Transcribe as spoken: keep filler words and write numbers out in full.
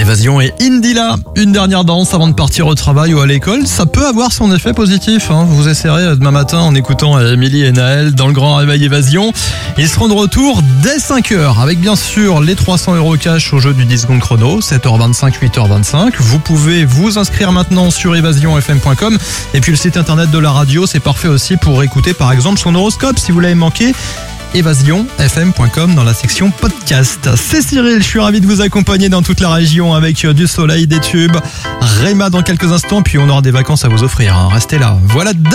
Évasion et Indila, une dernière danse avant de partir au travail ou à l'école, ça peut avoir son effet positif. Hein. Vous essayerez demain matin en écoutant Émilie et Naël dans le Grand Réveil Évasion. Ils seront de retour dès cinq heures avec bien sûr les trois cents euros cash au jeu du dix secondes chrono, sept heures vingt-cinq, huit heures vingt-cinq. Vous pouvez vous inscrire maintenant sur évasion f m point com et puis le site internet de la radio, c'est parfait aussi pour écouter par exemple son horoscope si vous l'avez manqué. évasion f m point com dans la section podcast. C'est Cyril, je suis ravi de vous accompagner dans toute la région avec du soleil, des tubes. Réma dans quelques instants, puis on aura des vacances à vous offrir. Hein. Restez là. Voilà.